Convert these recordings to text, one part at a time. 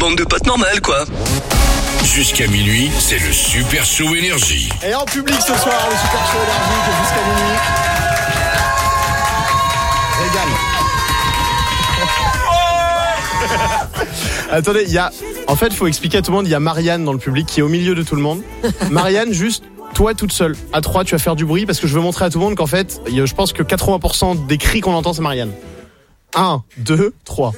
bande de potes normales, quoi. Jusqu'à minuit, c'est le Super Show Énergie. Et en public ce soir, le Super Show Énergie qui est jusqu'à minuit. Régale. Attendez, en fait, il faut expliquer à tout le monde, il y a Marianne dans le public qui est au milieu de tout le monde. Marianne, juste toi toute seule. À 3, tu vas faire du bruit parce que je veux montrer à tout le monde qu'en fait, je pense que 80% des cris qu'on entend, c'est Marianne. 1, 2, 3.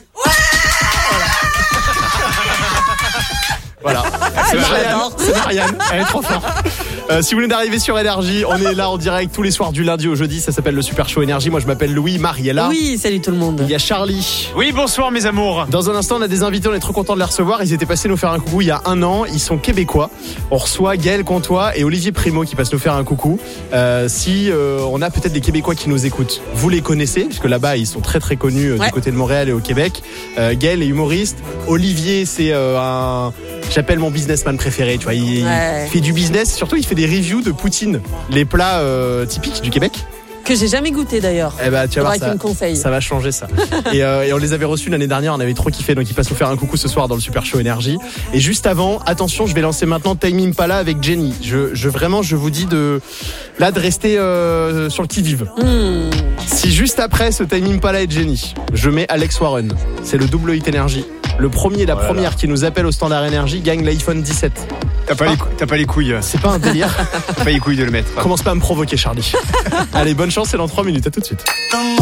Voilà, c'est Marianne, elle est trop forte. Si vous venez d'arriver sur Énergie, on est là en direct tous les soirs du lundi au jeudi, ça s'appelle le Super Show Énergie. Moi je m'appelle Louis, Marie est là. Oui, salut tout le monde. Il y a Charlie. Oui, bonsoir mes amours. Dans un instant on a des invités, on est trop contents de les recevoir. Ils étaient passés nous faire un coucou il y a 1 an, ils sont québécois. On reçoit Gaël Comtois et Olivier Primo qui passent nous faire un coucou. Si on a peut-être des Québécois qui nous écoutent, vous les connaissez, puisque là-bas ils sont très très connus du côté de Montréal et au Québec. Gaël est humoriste, Olivier c'est j'appelle mon businessman préféré, tu vois, il fait du business, surtout il fait des reviews de poutine, les plats typiques du Québec. Que j'ai jamais goûté d'ailleurs. Eh ben, tu vas voir, ça va changer ça. et on les avait reçus l'année dernière, on avait trop kiffé, donc ils passent nous faire un coucou ce soir dans le Super Show Énergie. Et juste avant, attention, je vais lancer maintenant Tame Impala avec Jenny. Je vous dis de rester sur le qui-vive. Si juste après ce Tame Impala et Jenny, je mets Alex Warren, c'est le double hit Énergie. Le premier et la première qui nous appelle au standard Énergie gagne l'iPhone 17. T'as pas les couilles. C'est pas un délire. T'as pas les couilles de le mettre. Commence pas à me provoquer, Charlie. Allez, bonne chance, c'est dans 3 minutes. À tout de suite.